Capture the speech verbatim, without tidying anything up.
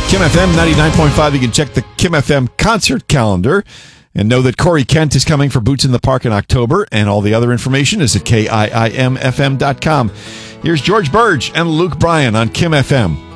Kim F M ninety-nine point five. You can check the Kim F M concert calendar and know that Corey Kent is coming for Boots in the Park in October. And all the other information is at K I I M F M dot com. Here's George Burge and Luke Bryan on Kim F M.